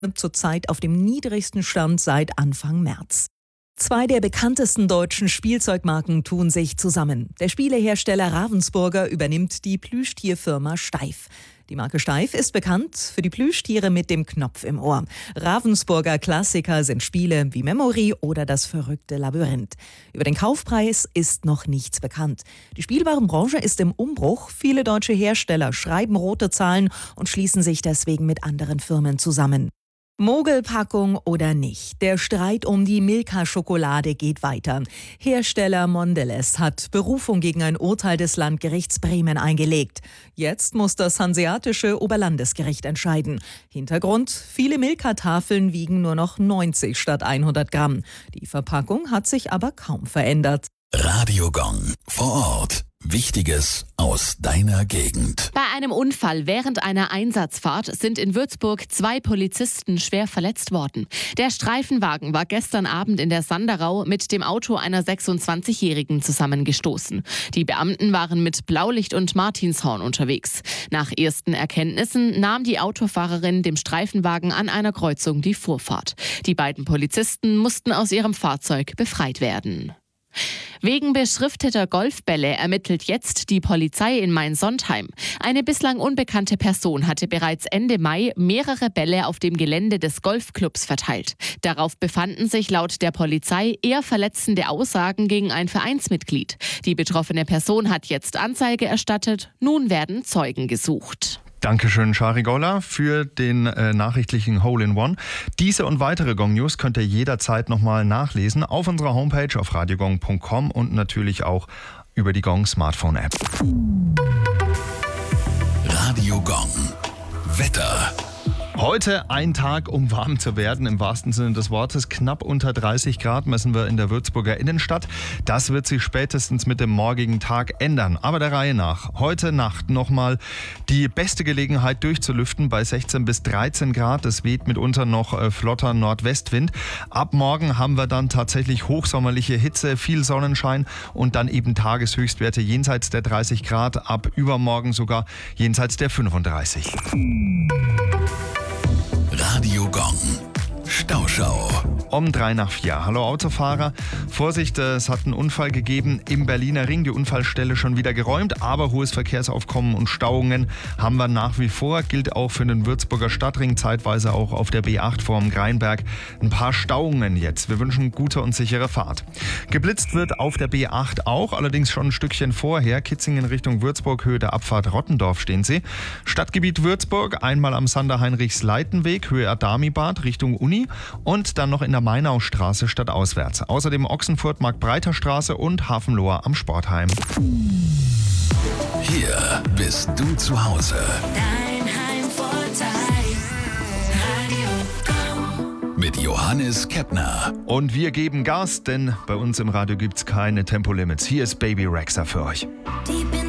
zurzeit auf dem niedrigsten Stand seit Anfang März. Zwei der bekanntesten deutschen Spielzeugmarken tun sich zusammen. Der Spielehersteller Ravensburger übernimmt die Plüschtierfirma Steiff. Die Marke Steiff ist bekannt für die Plüschtiere mit dem Knopf im Ohr. Ravensburger Klassiker sind Spiele wie Memory oder das verrückte Labyrinth. Über den Kaufpreis ist noch nichts bekannt. Die Spielwarenbranche ist im Umbruch. Viele deutsche Hersteller schreiben rote Zahlen und schließen sich deswegen mit anderen Firmen zusammen. Mogelpackung oder nicht, der Streit um die Milka-Schokolade geht weiter. Hersteller Mondelez hat Berufung gegen ein Urteil des Landgerichts Bremen eingelegt. Jetzt muss das hanseatische Oberlandesgericht entscheiden. Hintergrund: viele Milka-Tafeln wiegen nur noch 90 statt 100 Gramm. Die Verpackung hat sich aber kaum verändert. Radio Gong vor Ort. Wichtiges aus deiner Gegend. Bei einem Unfall während einer Einsatzfahrt sind in Würzburg 2 Polizisten schwer verletzt worden. Der Streifenwagen war gestern Abend in der Sanderau mit dem Auto einer 26-Jährigen zusammengestoßen. Die Beamten waren mit Blaulicht und Martinshorn unterwegs. Nach ersten Erkenntnissen nahm die Autofahrerin dem Streifenwagen an einer Kreuzung die Vorfahrt. Die beiden Polizisten mussten aus ihrem Fahrzeug befreit werden. Wegen beschrifteter Golfbälle ermittelt jetzt die Polizei in Mainsondheim. Eine bislang unbekannte Person hatte bereits Ende Mai mehrere Bälle auf dem Gelände des Golfclubs verteilt. Darauf befanden sich laut der Polizei eher verletzende Aussagen gegen ein Vereinsmitglied. Die betroffene Person hat jetzt Anzeige erstattet. Nun werden Zeugen gesucht. Dankeschön, Shari Golla, für den nachrichtlichen Hole-in-One. Diese und weitere Gong-News könnt ihr jederzeit nochmal nachlesen auf unserer Homepage auf radiogong.com und natürlich auch über die Gong Smartphone-App. Radio Gong. Wetter. Heute ein Tag, um warm zu werden, im wahrsten Sinne des Wortes. Knapp unter 30 Grad messen wir in der Würzburger Innenstadt. Das wird sich spätestens mit dem morgigen Tag ändern. Aber der Reihe nach. Heute Nacht nochmal die beste Gelegenheit durchzulüften bei 16 bis 13 Grad. Es weht mitunter noch flotter Nordwestwind. Ab morgen haben wir dann tatsächlich hochsommerliche Hitze, viel Sonnenschein und dann eben Tageshöchstwerte jenseits der 30 Grad. Ab übermorgen sogar jenseits der 35. Radio Gong. Stauschau. Um 3 nach 4. Hallo Autofahrer. Vorsicht, es hat einen Unfall gegeben im Berliner Ring. Die Unfallstelle schon wieder geräumt, aber hohes Verkehrsaufkommen und Stauungen haben wir nach wie vor. Gilt auch für den Würzburger Stadtring, zeitweise auch auf der B8 vorm Greinberg. Ein paar Stauungen jetzt. Wir wünschen gute und sichere Fahrt. Geblitzt wird auf der B8 auch, allerdings schon ein Stückchen vorher. Kitzingen Richtung Würzburg, Höhe der Abfahrt Rottendorf stehen Sie. Stadtgebiet Würzburg, einmal am Sander-Heinrichs-Leitenweg, Höhe Adamibad Richtung Uni und dann noch in der Mainaustraße stadtauswärts. Außerdem Ochsenfurt, Marktbreiter Straße und Hafenlohr am Sportheim. Hier bist du zu Hause. Dein Heimvorteil. Radio Gong. Mit Johannes Keppner. Und wir geben Gas, denn bei uns im Radio gibt's keine Tempolimits. Hier ist Baby Rexha für euch. Deep in